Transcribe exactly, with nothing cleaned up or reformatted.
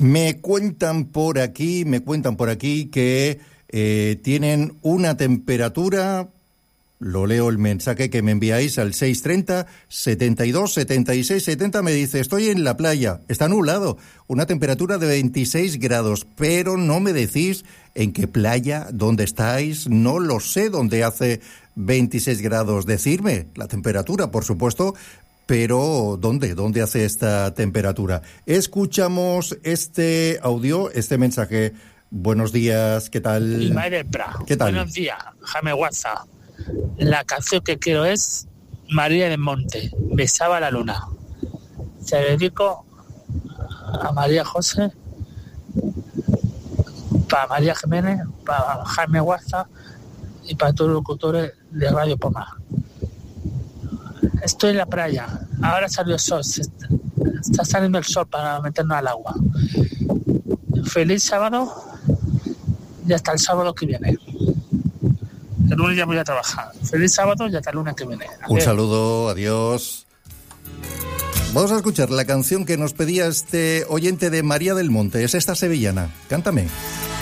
Me cuentan por aquí, me cuentan por aquí que eh, tienen una temperatura, lo leo el mensaje que me enviáis al seis treinta, setenta y dos, setenta y seis, setenta, me dice, estoy en la playa, está nublado, una temperatura de veintiséis grados, pero no me decís en qué playa, dónde estáis, no lo sé dónde hace veintiséis grados, decirme la temperatura, por supuesto. Pero, ¿dónde? ¿Dónde hace esta temperatura? Escuchamos este audio, este mensaje. Buenos días, ¿qué tal? Ismael Pra. ¿Qué tal? Buenos días, Jaime Guaza. La canción que quiero es María del Monte, Besaba la luna. Se dedico a María José, para María Jiménez, para Jaime Guaza y para todos los locutores de Radio Pomar. Estoy en la playa, ahora salió el sol, se está, está saliendo el sol para meternos al agua. Feliz sábado y hasta el sábado que viene. El lunes ya voy a trabajar. Feliz sábado y hasta el lunes que viene. Adiós. Un saludo, adiós. Vamos a escuchar la canción que nos pedía este oyente de María del Monte, es esta sevillana. Cántame.